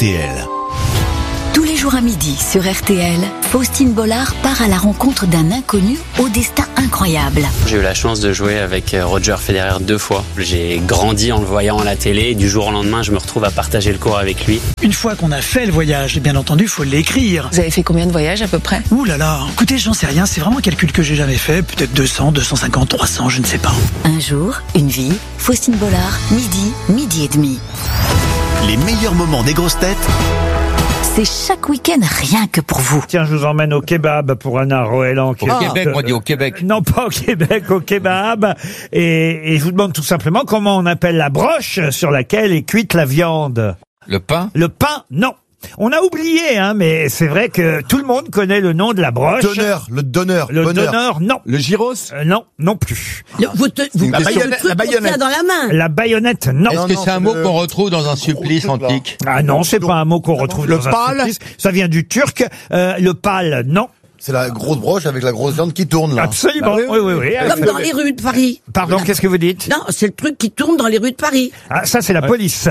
RTL. Tous les jours à midi sur RTL, Faustine Bollard part à la rencontre d'un inconnu au destin incroyable. J'ai eu la chance de jouer avec Roger Federer 2 fois. J'ai grandi en le voyant à la télé et du jour au lendemain, je me retrouve à partager le court avec lui. Une fois qu'on a fait le voyage, bien entendu, il faut l'écrire. Vous avez fait combien de voyages à peu près ? Ouh là là, écoutez, j'en sais rien, c'est vraiment un calcul que j'ai jamais fait. Peut-être 200, 250, 300, je ne sais pas. Un jour, une vie, Faustine Bollard, midi et demi. Les meilleurs moments des grosses têtes. C'est chaque week-end rien que pour vous. Tiens, je vous emmène au kebab pour Anna Roelan. Au Québec, on dit au Québec. Non, pas au Québec, au kebab. Et je vous demande tout simplement comment on appelle la broche sur laquelle est cuite la viande. Le pain ? Le pain, non. On a oublié, mais c'est vrai que tout le monde connaît le nom de la broche. Le donneur. Le donneur, non. Le gyros Non plus. la baïonnette dans la main. La baïonnette, non. Est-ce que c'est un mot qu'on retrouve dans un supplice antique ? Ah non, c'est pas un mot qu'on retrouve le dans un pal supplice. Ça vient du turc. Le pal, non. C'est la grosse broche avec la grosse viande qui tourne là. Absolument, oui. Comme dans les rues de Paris. Pardon, qu'est-ce que vous dites? Non, c'est le truc qui tourne dans les rues de Paris. Ah, ça c'est la police.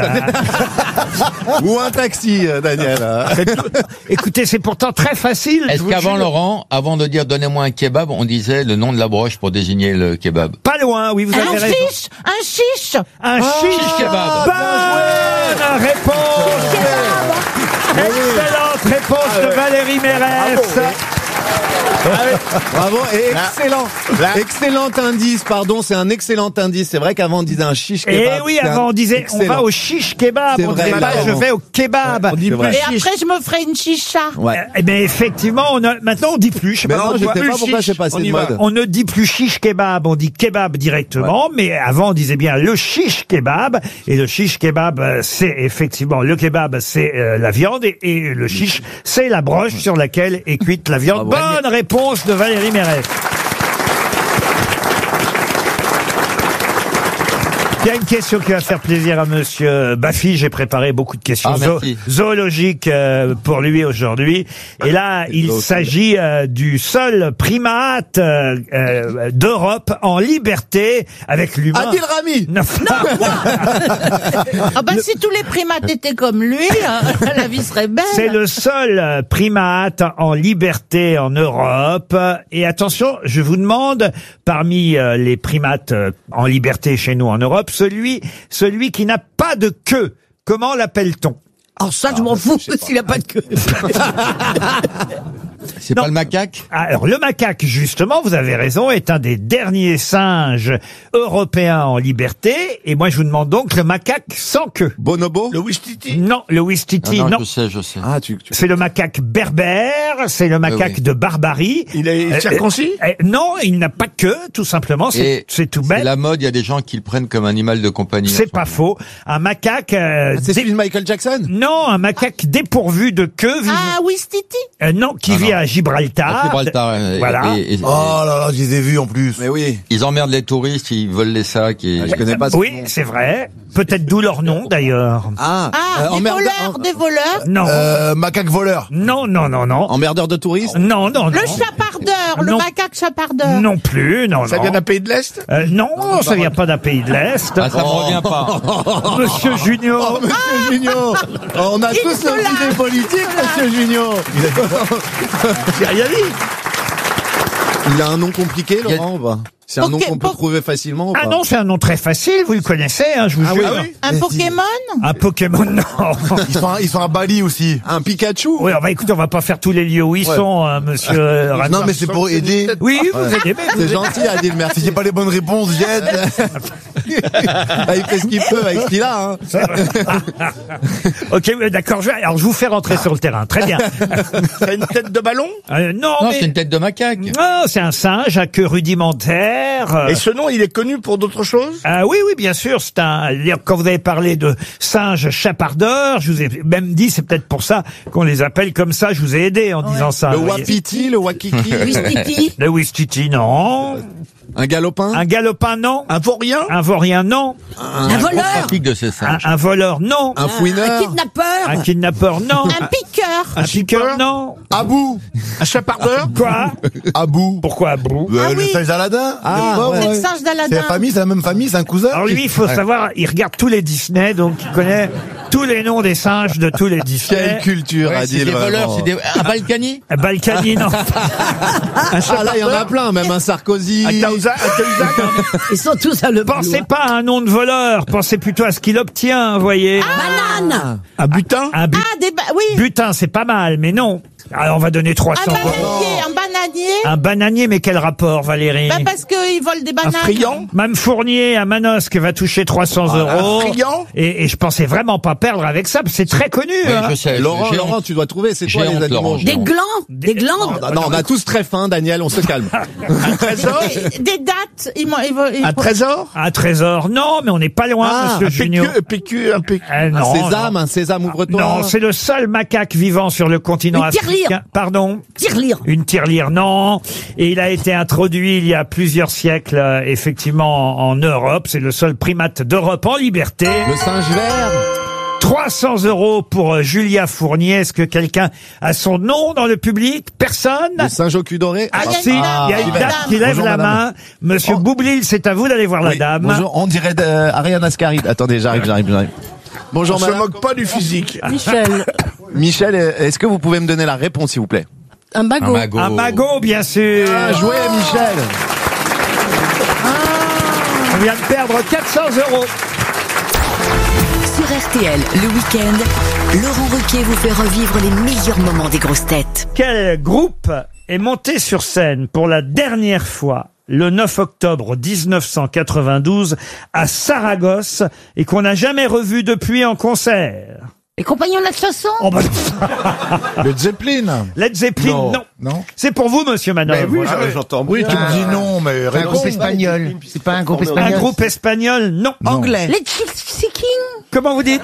Ou un taxi, Daniel. Écoutez, c'est pourtant très facile. Est-ce qu'avant, Laurent, avant de dire donnez-moi un kebab, on disait le nom de la broche pour désigner le kebab ? Pas loin, oui, vous avez raison. Un chiche. Un chiche kebab. Bonne réponse. Excellente réponse de Valérie Mérès. Bravo, et excellent indice, pardon, c'est un excellent indice. C'est vrai qu'avant on disait un shish kebab. Et oui, avant on disait on va au shish kebab, C'est on vrai, disait pas je vais au kebab. On dit plus Et après, je me ferai une chicha. Eh bien effectivement, maintenant on dit plus. Je sais Mais pas non, je pourquoi. sais pas pourquoi c'est passé de mode. On ne dit plus shish kebab, on dit kebab directement, mais avant on disait bien le shish kebab, et le shish kebab c'est effectivement, le kebab c'est la viande, et le shish c'est la broche sur laquelle est cuite la viande. Bonne réponse de Valérie Mérès. Il y a une question qui va faire plaisir à monsieur Baffy. J'ai préparé beaucoup de questions zoologiques pour lui aujourd'hui. Et là, il s'agit du seul primate d'Europe en liberté avec l'humain. Adil Rami. Non. Ah bah si tous les primates étaient comme lui, la vie serait belle. C'est le seul primate en liberté en Europe. Et attention, je vous demande, parmi les primates en liberté chez nous en Europe, celui qui n'a pas de queue, comment l'appelle-t-on? Alors ça, je m'en fous s'il a pas de queue. C'est pas le macaque ? Alors, le macaque, justement, vous avez raison, est un des derniers singes européens en liberté. Et moi, je vous demande donc le macaque sans queue. Bonobo. Le Ouistiti. Non, le Ouistiti, non. Je sais. Ah, C'est le macaque berbère, c'est le macaque de Barbarie. Il est circoncis? Non, il n'a pas de queue, tout simplement, c'est tout bête. C'est la mode, il y a des gens qui le prennent comme animal de compagnie. C'est pas faux. Un macaque... c'est celui de Michael Jackson? Non, un macaque dépourvu de queue. Ah, Ouistiti. Non, qui vit à Gibraltar. Voilà. Oh là là, je les ai vus en plus. Mais oui. Ils emmerdent les touristes, ils volent les sacs. Et... je connais pas ce Oui, nom. c'est vrai. Peut-être d'où leur nom, d'ailleurs. Des voleurs. Non. Macaque voleur. Non. Emmerdeur de touristes? Non. Le chapardeur, le Non. macaque chapardeur. Non plus, non. Ça vient d'un pays de l'Est? Non, ça vient pas d'un pays de l'Est. Ah, ça me revient pas. Monsieur Junior. Monsieur Junio. On a tous nos idées politiques, Monsieur Junio. J'ai rien dit. Il a un nom compliqué, Laurent, ou pas? C'est un nom qu'on peut trouver facilement, ou pas? Ah non, c'est un nom très facile, vous le connaissez, je vous jure. Oui. Un Pokémon? Un Pokémon, non. Ils sont à Bali aussi. Un Pikachu? Oui, on va pas faire tous les lieux où ils sont, monsieur Ransom. Non, mais c'est pour aider. Oui, vous aidez. C'est gentil, Adil, merci. Si j'ai pas les bonnes réponses, j'aide. Il fait ce qu'il peut avec ce qu'il a, hein. Ok, d'accord, alors je vous fais rentrer sur le terrain. Très bien. T'as une tête de ballon? Non, mais... c'est une tête de macaque. Non, c'est un singe à queue rudimentaire. Et ce nom, il est connu pour d'autres choses? Ah oui, bien sûr, quand vous avez parlé de singe chapardeur, je vous ai même dit, c'est peut-être pour ça qu'on les appelle comme ça, je vous ai aidé en disant ça. Le wapiti, le wakiki? Ouistiti. Le Ouistiti, non. Un galopin? Un galopin, non. Un vaurien? Un vaurien. ivoirien, non. Un voleur. Trafic de ces singes. Un voleur, non. Un Un fouineur. kidnappeur. Un kidnappeur, non. Un piqueur. Un piqueur, non. Abou. Un chapardeur. Quoi? Abou. Pourquoi Abou? Ah Le oui. singe d'Aladin. Ah, Ouais, C'est ouais. le singe C'est d'Aladin. la famille, c'est la même famille, c'est un cousin. Alors lui, il faut savoir, il regarde tous les Disney, donc il connaît tous les noms des singes de tous les Quelle Disney. culture, Ouais, c'est Adil. des voleurs, vraiment. c'est des... Un Balkany. Balkany, non. Ah là, il y en a plein, même un Sarkozy. Un Cahuzac. Ils sont tous à le Pensez pas à un nom de voleur, pensez plutôt à ce qu'il obtient, vous voyez. Banane. Un butin. Un Ah, oui. butin, c'est pas mal, mais non. Alors on va donner 300 Un euros. bananier. Un bananier. Un bananier, mais quel rapport, Valérie? Bah parce qu'ils volent des Un bananes. friand. Mme Fournier à Manosque va toucher 300 euros. Un friand. Et je pensais vraiment pas perdre avec ça, parce que c'est très connu. Oui, hein. je sais. Laurent, J'ai Laurent, honte. tu dois trouver, c'est J'ai toi les honte, animaux. Laurent, j'ai Des honte. glands. Des glandes. Non, on a tous très faim, Daniel, on se calme. Un trésor. Des dates. Un trésor. Un trésor, non, mais on n'est pas loin, monsieur Un Junior. PQ. Non, Un sésame, ouvre-toi. non, c'est le seul macaque vivant sur le continent Une tirelire. africain. Pardon. Tirelire. Une tirelire, non. Et il a été introduit il y a plusieurs siècles, effectivement, en Europe. C'est le seul primate d'Europe en liberté. Le singe vert. 300 euros pour Julia Fournier. Est-ce que quelqu'un a son nom dans le public? Personne? Le singe au cul doré. Ah, il y a si, une il dame, y a une dame qui lève Bonjour, la madame. main. Monsieur Boublil, c'est à vous d'aller voir la dame. Bonjour, on dirait Ariane Ascari. Attendez, j'arrive. Bonjour, On se madame. moque pas du physique. Michel. Michel, est-ce que vous pouvez me donner la réponse, s'il vous plaît? Un Un bagot. magot. Un magot, bien sûr. Bien joué, Michel. On vient de perdre 400 euros. Sur RTL, le week-end, Laurent Ruquier vous fait revivre les meilleurs moments des grosses têtes. Quel groupe est monté sur scène pour la dernière fois le 9 octobre 1992 à Saragosse et qu'on n'a jamais revu depuis en concert? Les compagnons de la chanson. Oh bah, Le Zeppelin. Led Zeppelin, non. Non. C'est pour vous, monsieur Manon. J'entends. Oui, tu me dis non, mais réponds. espagnol. C'est pas un groupe Un espagnol. groupe espagnol, non. Anglais. Les Chicken. Comment vous dites?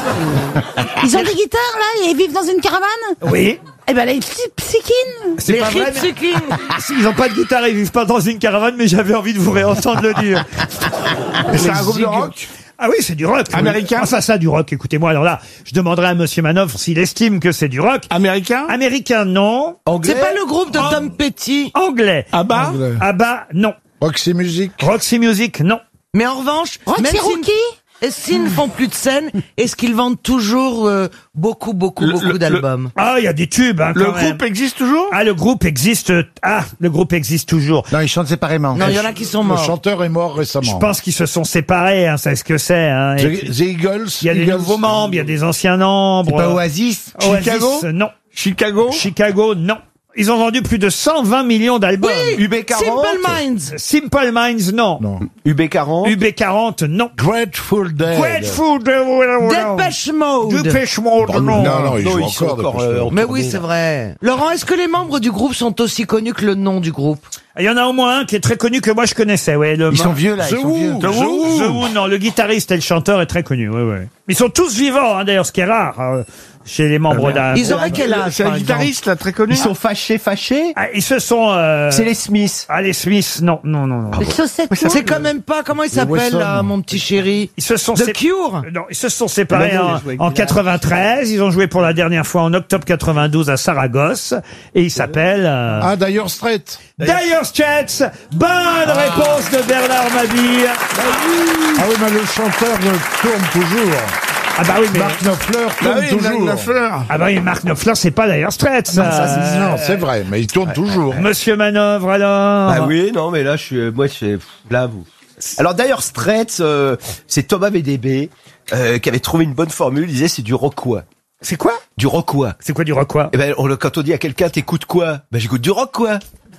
Ils ont des guitares là et ils vivent dans une caravane. Oui. Eh ben les Chicken. C'est pas vrai. Ils n'ont pas de guitare, ils vivent pas dans une caravane, mais j'avais envie de vous réentendre le dire. C'est un groupe de rock. Ah oui, c'est du rock. oui. Américain. Enfin, ça, du rock. Écoutez-moi, alors là, je demanderai à monsieur Manoff s'il estime que c'est du rock. Américain. Américain, non. C'est pas le groupe de Tom Petty. Anglais. Abba. Abba, non. Roxy Music. Roxy Music, non. Mais en revanche, Roxy même Rookie. s'ils ne font plus de scène, est-ce qu'ils vendent toujours beaucoup d'albums? Ah, il y a des tubes, hein, Le quand même. groupe existe toujours. Ah, le groupe existe. Ah, le groupe existe toujours. Non, ils chantent séparément. Non, il y en a qui sont morts. chanteur est mort récemment. Je pense qu'ils se sont séparés, hein, c'est ce que c'est. Hein. Et puis, The Eagles. il y a des nouveaux membres, il y a des anciens membres. Pas Oasis? Oasis, Chicago non. Chicago. Chicago, non. Ils ont vendu plus de 120 millions d'albums. UB40. Simple Minds. Simple Minds, non. UB40. UB40, non. Grateful Dead. Grateful Dead. Depeche Mode. Depeche Mode, non. Non, ils jouent encore. Mais oui, c'est vrai. Laurent, est-ce que les membres du groupe sont aussi connus que le nom du groupe? Il y en a au moins un qui est très connu que moi je connaissais. Ouais, Ils sont vieux, là. The Who, non, le guitariste et le chanteur est très connu. Ouais, ouais. Ils sont tous vivants, hein, d'ailleurs, ce qui est rare chez les membres d'un. Ils auraient quel âge? C'est un guitariste là très connu. fâchés. Ah, ils se sont. C'est les Smiths. Ah, les Smiths, non. Les chaussettes. C'est quand même pas, comment il s'appelle, là, mon petit chéri? Ils se sont The Cure? Non, ils se sont séparés en 93. Ils ont joué pour la dernière fois en octobre 92 à Saragosse. Et ils s'appellent. Ah, Dire Straits. Dire Straits. Bonne réponse de Bernard Mabille. Ah oui, mais le chanteur tourne toujours. Ah bah oui, mais. Mark Knopfler Bah tourne oui, toujours. Ah bah oui, Mark Knopfler, c'est pas Dire Straits. Non, c'est vrai, mais il tourne toujours. Monsieur Manœuvre, alors. Ah oui, non, mais là, là, vous. Alors d'ailleurs, Straits, c'est Thomas VDB qui avait trouvé une bonne formule. Il disait c'est du rockois. C'est quoi? Du rockois. C'est quoi du rock, quoi? Eh ben, quand on dit à quelqu'un t'écoutes quoi, ben j'écoute du rock quoi.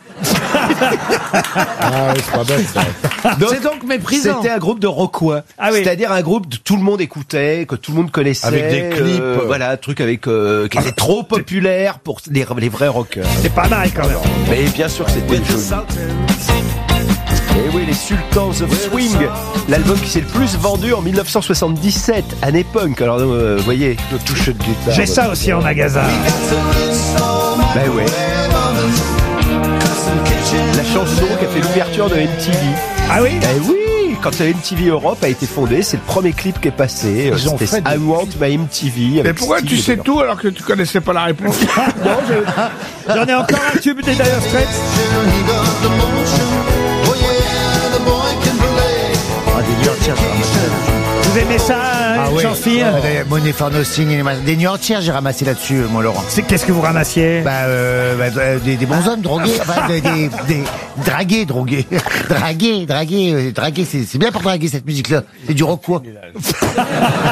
Ah oui, c'est pas bête, ça. C'est donc méprisant. C'était un groupe de rockois. Ah oui. C'est-à-dire un groupe que tout le monde écoutait, que tout le monde connaissait. Avec des clips. Voilà, un truc avec qui était trop populaire pour les vrais rockers. C'est pas mal, quand même. Mais bien sûr que c'était joli. Et oui, les Sultans of Swing, l'album qui s'est le plus vendu en 1977, année punk. Alors, vous voyez, le touche de guitare. J'ai ça aussi en magasin. Ben ouais. La chanson qui a fait l'ouverture de MTV. Ah oui? Eh oui, quand MTV Europe a été fondée, c'est le premier clip qui est passé. Ils ont C'était fait I Want My MTV. Mais avec pourquoi Steve tu sais dedans. tout alors que tu connaissais pas la réponse? J'en ai encore un tube des Dire Straits. Vous aimez ça, Jean-Phil? Money for Nothing, des nuits entières j'ai ramassé là-dessus, moi Laurent. Qu'est-ce que vous ramassiez? Des bons hommes drogués, enfin des dragués, drogués. Draguer, c'est bien pour draguer cette musique-là. C'est du rock quoi.